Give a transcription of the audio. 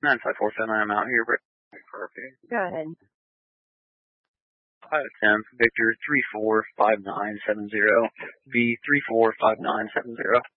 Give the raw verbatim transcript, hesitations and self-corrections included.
nine five four seven, I'm out here. Perfect. Go ahead. five ten, Victor three four five nine seven zero, V three four five nine seven zero.